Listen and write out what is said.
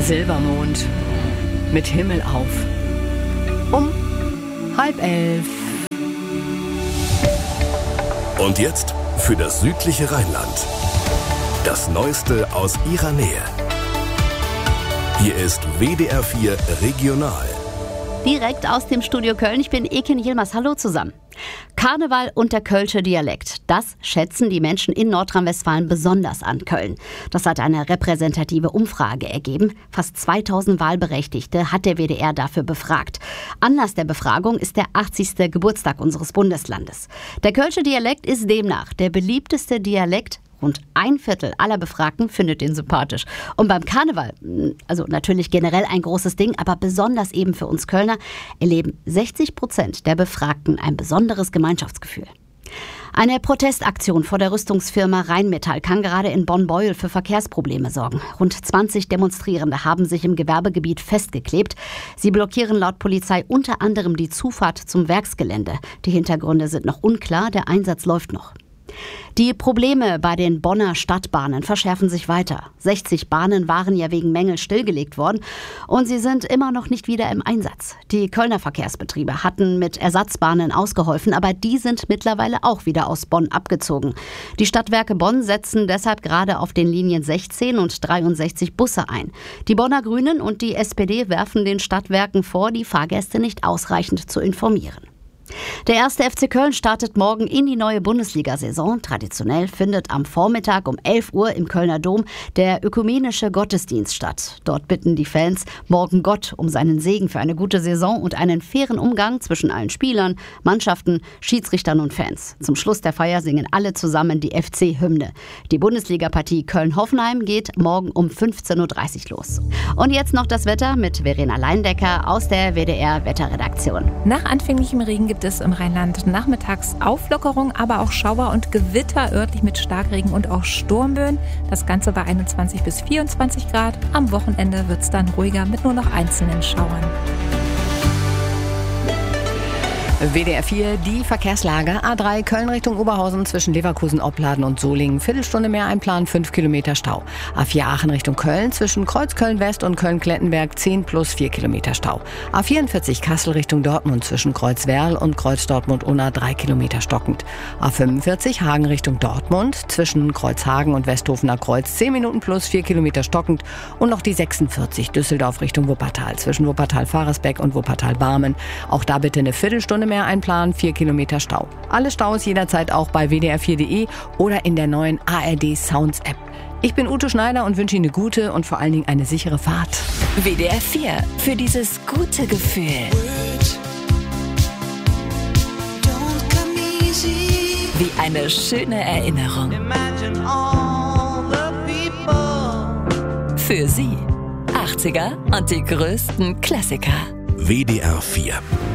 Silbermond mit Himmel auf. Um 10:30. Und jetzt für das südliche Rheinland. Das Neueste aus ihrer Nähe. Hier ist WDR 4 Regional. Direkt aus dem Studio Köln. Ich bin Ekin Yilmaz. Hallo zusammen. Karneval und der Kölsche Dialekt. Das schätzen die Menschen in Nordrhein-Westfalen besonders an Köln. Das hat eine repräsentative Umfrage ergeben. Fast 2000 Wahlberechtigte hat der WDR dafür befragt. Anlass der Befragung ist der 80. Geburtstag unseres Bundeslandes. Der Kölsche Dialekt ist demnach der beliebteste Dialekt. Rund 1/4 aller Befragten findet ihn sympathisch. Und beim Karneval, also natürlich generell ein großes Ding, aber besonders eben für uns Kölner, erleben 60% der Befragten ein besonderes Gemeinschaftsgefühl. Eine Protestaktion vor der Rüstungsfirma Rheinmetall kann gerade in Bonn-Beuel für Verkehrsprobleme sorgen. Rund 20 Demonstrierende haben sich im Gewerbegebiet festgeklebt. Sie blockieren laut Polizei unter anderem die Zufahrt zum Werksgelände. Die Hintergründe sind noch unklar, der Einsatz läuft noch. Die Probleme bei den Bonner Stadtbahnen verschärfen sich weiter. 60 Bahnen waren ja wegen Mängel stillgelegt worden und sie sind immer noch nicht wieder im Einsatz. Die Kölner Verkehrsbetriebe hatten mit Ersatzbahnen ausgeholfen, aber die sind mittlerweile auch wieder aus Bonn abgezogen. Die Stadtwerke Bonn setzen deshalb gerade auf den Linien 16 und 63 Busse ein. Die Bonner Grünen und die SPD werfen den Stadtwerken vor, die Fahrgäste nicht ausreichend zu informieren. Der 1. FC Köln startet morgen in die neue Bundesliga-Saison. Traditionell findet am Vormittag um 11 Uhr im Kölner Dom der ökumenische Gottesdienst statt. Dort bitten die Fans morgen Gott um seinen Segen für eine gute Saison und einen fairen Umgang zwischen allen Spielern, Mannschaften, Schiedsrichtern und Fans. Zum Schluss der Feier singen alle zusammen die FC-Hymne. Die Bundesliga-Partie Köln-Hoffenheim geht morgen um 15:30 Uhr los. Und jetzt noch das Wetter mit Verena Leindecker aus der WDR-Wetterredaktion. Nach anfänglichem Regen gibt es im Rheinland nachmittags Auflockerung, aber auch Schauer und Gewitter, örtlich mit Starkregen und auch Sturmböen. Das Ganze bei 21 bis 24 Grad. Am Wochenende wird es dann ruhiger mit nur noch einzelnen Schauern. WDR 4, die Verkehrslage. A3 Köln Richtung Oberhausen zwischen Leverkusen, Opladen und Solingen. Viertelstunde mehr einplanen, 5 Kilometer Stau. A4 Aachen Richtung Köln zwischen Kreuz Köln-West und Köln-Klettenberg 10 plus 4 Kilometer Stau. A44 Kassel Richtung Dortmund zwischen Kreuz-Werl und Kreuz Dortmund-Unna 3 Kilometer stockend. A45 Hagen Richtung Dortmund zwischen Kreuzhagen und Westhofener Kreuz 10 Minuten plus 4 Kilometer stockend. Und noch die 46 Düsseldorf Richtung Wuppertal zwischen Wuppertal-Faresbeck und Wuppertal-Barmen. Auch da bitte eine Viertelstunde mehr einplanen, 4 Kilometer Stau. Alle Staus jederzeit auch bei wdr4.de oder in der neuen ARD Sounds App. Ich bin Ute Schneider und wünsche Ihnen eine gute und vor allen Dingen eine sichere Fahrt. WDR 4 für dieses gute Gefühl. Wie eine schöne Erinnerung. Für Sie 80er und die größten Klassiker. WDR 4